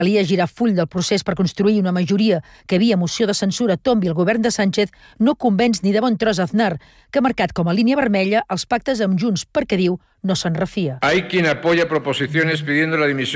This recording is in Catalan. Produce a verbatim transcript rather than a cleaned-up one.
Elías Girafull, del procés per construir una majoria que via moció de censura tombi el govern de Sánchez, no convenç ni de bon tros Aznar, que ha marcat com a línia vermella els pactes amb Junts perquè, diu, no se'n refia. Hay quien apoya proposiciones pidiendo la dimisión